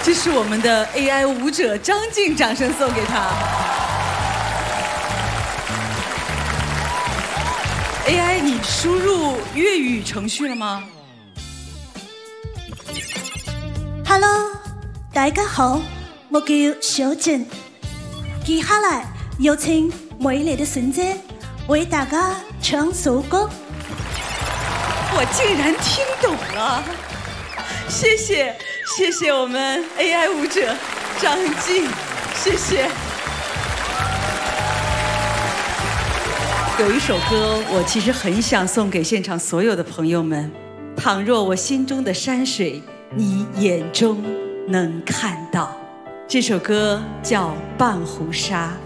这是我们的 AI 舞者张静，掌声送给他。AI， 你输入粤语程序了吗 ？Hello， 大家好，我叫小静。接下来有请美丽的沈姐为大家唱首歌。 我竟然听懂了，谢谢，谢谢我们 AI 舞者张静，谢谢。有一首歌，我其实很想送给现场所有的朋友们。倘若我心中的山水，你眼中能看到。这首歌叫《半壶纱》。